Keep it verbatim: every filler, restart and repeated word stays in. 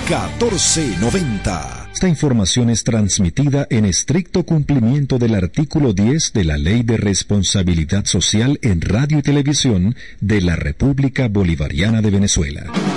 catorce noventa. Esta información es transmitida en estricto cumplimiento del artículo diez de la Ley de Responsabilidad Social en Radio y Televisión de la República Bolivariana de Venezuela.